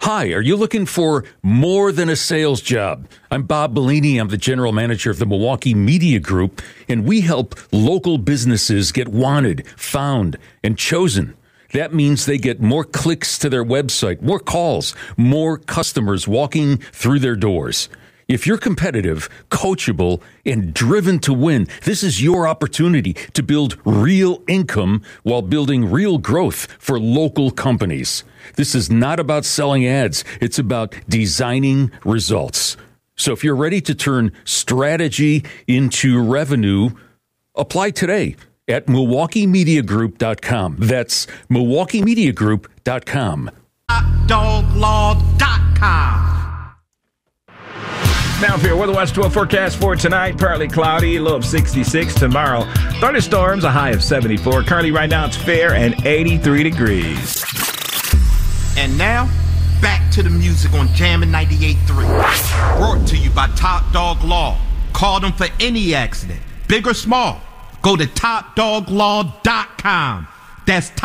Hi, are you looking for more than a sales job? I'm Bob Bellini. I'm the general manager of the Milwaukee Media Group, and we help local businesses get wanted, found, and chosen. That means they get more clicks to their website, more calls, more customers walking through their doors. If you're competitive, coachable, and driven to win, this is your opportunity to build real income while building real growth for local companies. This is not about selling ads. It's about designing results. So if you're ready to turn strategy into revenue, apply today at MilwaukeeMediaGroup.com. That's MilwaukeeMediaGroup.com. HotDogLaw.com. Now for your Weather Watch 12 forecast for tonight, partly cloudy, low of 66 tomorrow. Thunderstorms, a high of 74. Currently right now it's fair and 83 degrees. And now, back to the music on Jammin' 98.3. Brought to you by Top Dog Law. Call them for any accident, big or small. Go to TopDogLaw.com. That's